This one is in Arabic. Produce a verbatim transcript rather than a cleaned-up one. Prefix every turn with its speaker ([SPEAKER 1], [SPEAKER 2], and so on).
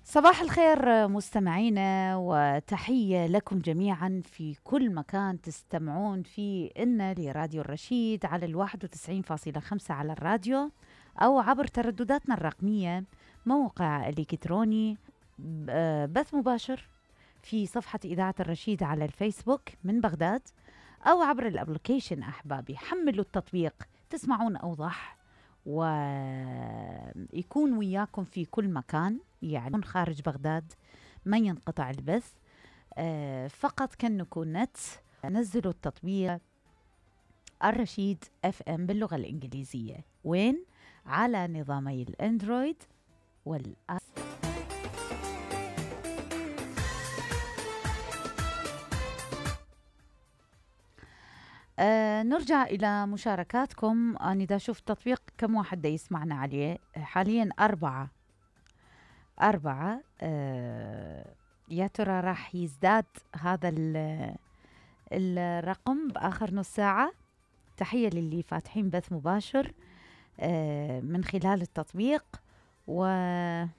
[SPEAKER 1] صباح الخير مستمعينا، وتحية لكم جميعا في كل مكان تستمعون فيه إن لراديو الرشيد على الواحد وتسعين فاصلة خمسة على الراديو، أو عبر تردداتنا الرقمية، موقع إلكتروني، بث مباشر في صفحة إذاعة الرشيد على الفيسبوك من بغداد، أو عبر الأبليكيشن. أحبابي، حملوا التطبيق تسمعون أوضح ويكون وياكم في كل مكان، يعني خارج بغداد ما ينقطع البث. آه فقط كأنكم نت نزلوا التطبيق الرشيد اف ام باللغة الإنجليزية. وين؟ على نظامي الأندرويد والآيفون. آه نرجع إلى مشاركاتكم. أنا دا أشوف التطبيق كم واحد دا يسمعنا عليه حاليا. أربعة أربعة آه يا ترى راح يزداد هذا الرقم بآخر نص ساعة؟ تحية للي فاتحين بث مباشر آه من خلال التطبيق، و